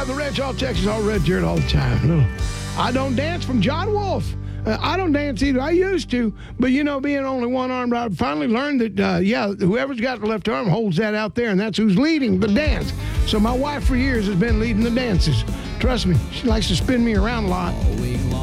Live the Ranch, all Texas, all red dirt all the time. I don't dance from John Wolf. I don't dance either. I used to, but being only one-armed, I finally learned that, whoever's got the left arm holds that out there, and that's who's leading the dance. So my wife for years has been leading the dances. Trust me, she likes to spin me around a lot.